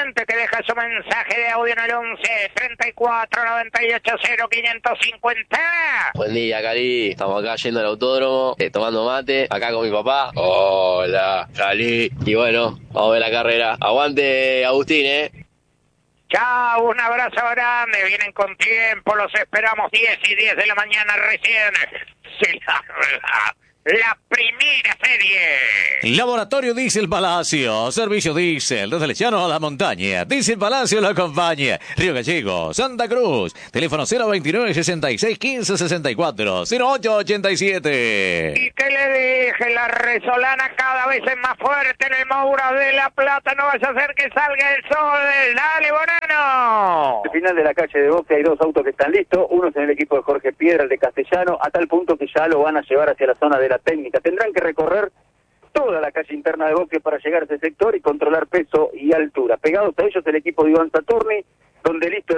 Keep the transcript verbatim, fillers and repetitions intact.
oyente que deja su mensaje de audio en el once treinta y cuatro noventa y ocho cero quinientos cincuenta. Buen día, Cali. Estamos acá yendo al autódromo, eh, tomando mate, acá con mi papá. Hola, Cali. Y bueno, vamos a ver la carrera. Aguante, Agustín, ¿eh? Chao, un abrazo grande. Vienen con tiempo, los esperamos diez y diez de la mañana recién. Se larga la primera serie. Laboratorio Diesel Palacio, servicio diésel, desde el llano a la montaña. Diesel Palacio lo acompaña. Río Gallego, Santa Cruz. Teléfono cero veintinueve sesenta y seis quince sesenta y cuatro, cero ocho ochenta y siete. Y que le dije, la resolana cada vez es más fuerte en el Moura de la Plata. No vaya a hacer que salga el sol. Dale, Bonano. Al final de la calle de Boque hay dos autos que están listos. Uno es en el equipo de Jorge Piedra, el de Castellano, a tal punto que ya lo van a llevar hacia la zona de la técnica. Tendrán que recorrer toda la calle interna de Boque para llegar a ese sector y controlar peso y altura. Pegados a ellos el equipo de Iván Saturni, donde listo